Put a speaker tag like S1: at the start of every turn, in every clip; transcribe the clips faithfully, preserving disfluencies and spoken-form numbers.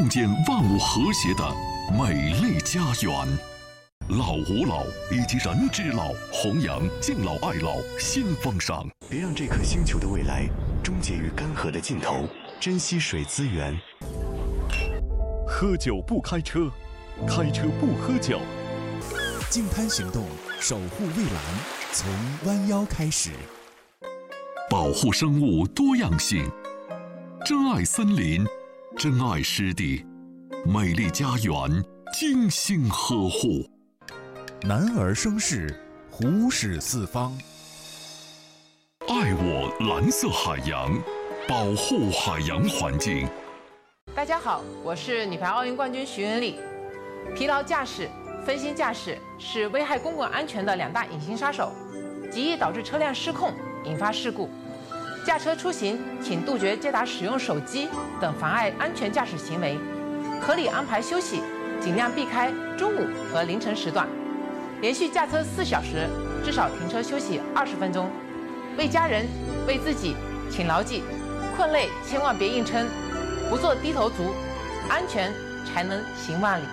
S1: 共建万物和谐的美丽家园。老吾老以及人之老，弘扬敬老爱老新风尚。
S2: 别让这颗星球的未来终结于干涸的尽头，珍惜水资源。
S3: 喝酒不开车，开车不喝酒。
S4: 净滩行动，守护蔚蓝，从弯腰开始。
S1: 保护生物多样性，珍爱森林，珍爱湿地，美丽家园，精心呵护。
S4: 男儿生事，虎视四方。
S1: 爱我蓝色海洋，保护海洋环境。
S5: 大家好，我是女排奥运冠军徐文丽。疲劳驾驶、分心驾驶是危害公共安全的两大隐形杀手，极易导致车辆失控，引发事故。驾车出行，请杜绝接打使用手机等妨碍安全驾驶行为，合理安排休息，尽量避开中午和凌晨时段。连续驾车四小时，至少停车休息二十分钟。为家人，为自己，请牢记：困累千万别硬撑，不做低头族，安全才能行万里。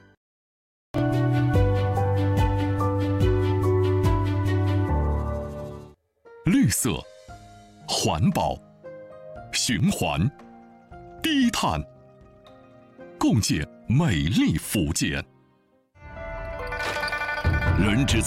S1: 绿色、环保、循环、低碳，共建美丽福建。人之